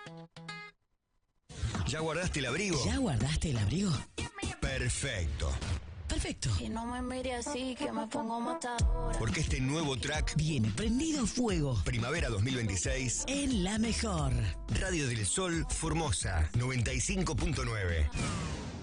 ¿Ya guardaste el abrigo? ¿Ya guardaste el abrigo? Perfecto. Perfecto. Y no me mire así, que me pongo matadora. Porque este nuevo track Viene prendido fuego. Primavera 2026 En la mejor. Radio del Sol Formosa 95.9.